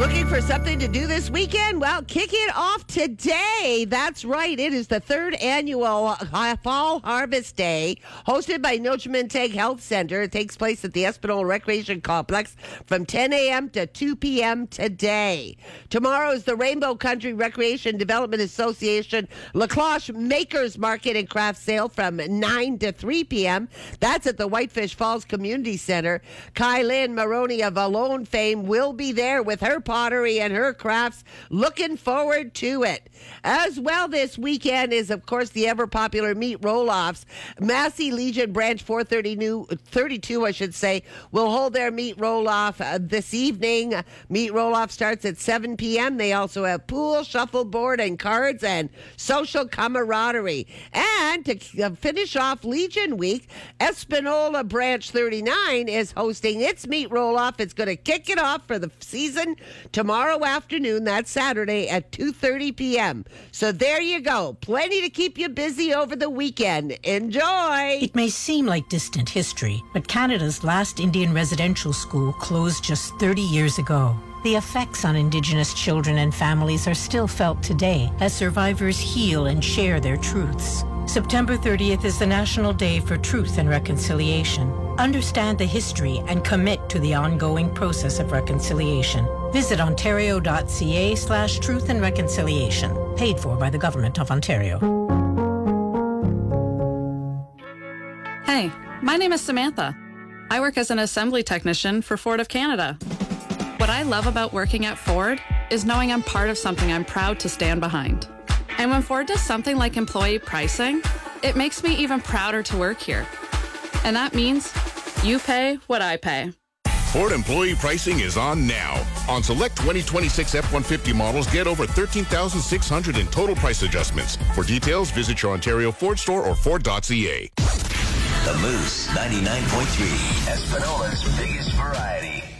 Looking for something to do this weekend? Well, kick it off today. That's right. It is the third annual Fall Harvest Day, hosted by Nochementeg Health Center. It takes place at the Espanola Recreation Complex from 10 a.m. to 2 p.m. today. Tomorrow is the Rainbow Country Recreation Development Association La Cloche Makers Market and Craft Sale from 9 to 3 p.m. That's at the Whitefish Falls Community Center. Kylie Maroney of Alone fame will be there with her pottery and her crafts. Looking forward to it. As well this weekend is, of course, the ever-popular meat roll-offs. Massey Legion Branch 432, will hold their meat roll-off this evening. Meat roll-off starts at 7 p.m. They also have pool, shuffleboard, and cards, and social camaraderie. And to finish off Legion Week, Espanola Branch 39 is hosting its meat roll-off. It's going to kick it off for the season tomorrow afternoon. That's Saturday at 2:30 p.m. So there you go. Plenty to keep you busy over the weekend. Enjoy! It may seem like distant history, but Canada's last Indian residential school closed just 30 years ago. The effects on Indigenous children and families are still felt today as survivors heal and share their truths. September 30th is the National Day for Truth and Reconciliation. Understand the history and commit to the ongoing process of reconciliation. Visit ontario.ca/truth and reconciliation. Paid for by the Government of Ontario. Hey, my name is Samantha. I work as an assembly technician for Ford of Canada. What I love about working at Ford is knowing I'm part of something I'm proud to stand behind. And when Ford does something like employee pricing, it makes me even prouder to work here. And that means you pay what I pay. Ford employee pricing is on now. On select 2026 F-150 models, get over $13,600 in total price adjustments. For details, visit your Ontario Ford store or Ford.ca. The Moose 99.3, Espanola's biggest variety.